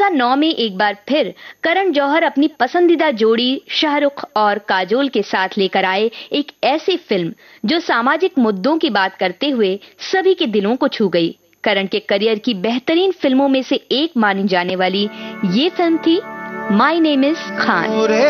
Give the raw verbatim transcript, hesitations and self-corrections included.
हज़ार नौ में एक बार फिर करण जौहर अपनी पसंदीदा जोड़ी शाहरुख और काजोल के साथ लेकर आए एक ऐसी फिल्म जो सामाजिक मुद्दों की बात करते हुए सभी के दिलों को छू गई। करण के करियर की बेहतरीन फिल्मों में से एक मानी जाने वाली ये फिल्म थी माय नेम इज खान।